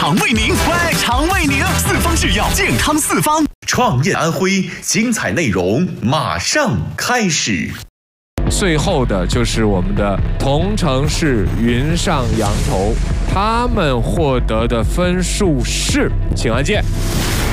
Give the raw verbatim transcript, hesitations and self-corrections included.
肠为您，胃肠为您，四方制药，健康四方。创业安徽，精彩内容马上开始。 最后的就是我们的同城市云上扬头，他们获得的分数是，请按键。